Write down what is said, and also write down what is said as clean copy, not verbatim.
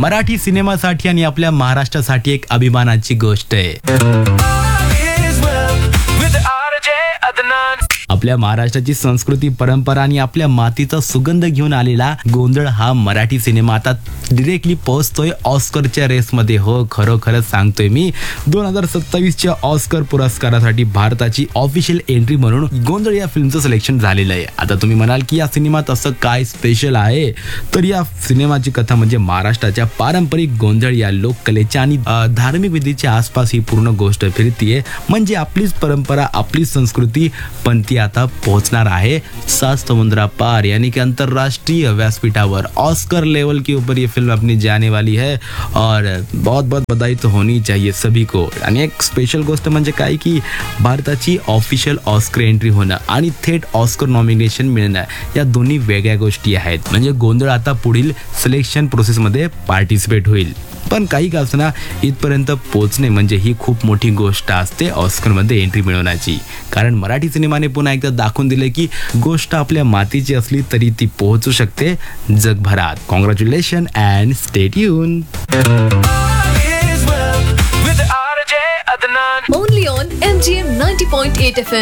मराठी सिनेमासाठी आणि आपल्या महाराष्ट्रासाठी एक अभिमानाची गोष्ट आहे. आपल्या महाराष्ट्राची संस्कृती, परंपरा आणि आपल्या मातीचा सुगंध घेऊन आलेला गोंधळ हा मराठी सिनेमा आता डिरेक्टली पोहोचतोय ऑस्करच्या रेसमध्ये. हो, खरोखरच सांगतोय मी. 2027च्या ऑस्कर पुरस्कारासाठी भारताची ऑफिशियल एंट्री म्हणून गोंधळ या फिल्मचं सिलेक्शन झालेलं आहे. आता तुम्ही म्हणाल की या सिनेमात असं काय स्पेशल आहे, तर या सिनेमाची कथा म्हणजे महाराष्ट्राच्या पारंपरिक गोंधळ या लोककलेच्या आणि धार्मिक विधीच्या आसपास ही पूर्ण गोष्ट फिरतीये. म्हणजे आपलीच परंपरा, आपली संस्कृती, पण ती आता पोहोचणार आहे 7 समुद्रा पार यानी कि अंतरराष्ट्रीय व्यासपीठावर. ऑस्कर लेवल के ऊपर ये फिल्म अपनी जाने वाली है और बहुत बहुत बधाई तो होनी चाहिए सभी को. आणि एक स्पेशल गोष्ट म्हणजे काय की भारताची ऑफिशियल ऑस्कर एंट्री होणं आणि थेट ऑस्कर नॉमिनेशन मिळणं या दोन्ही वेगळ्या गोष्टी आहेत. म्हणजे गोंधळ आता पुढील सिलेक्शन प्रोसेसमध्ये पार्टिसिपेट होईल. पण काही का असना इथपर्यंत पोहोचणे म्हणजे ही खूप मोठी गोष्ट असते ऑस्करमध्ये एंट्री मिळवण्याची. कारण मराठी सिनेमाने पुन्हा एकदा दाखवून दिले की गोष्ट आपल्या मातीची असली तरी ती पोहोचू शकते जगभरात. Congratulation and stay tune. Only on MGM 90.8 FM.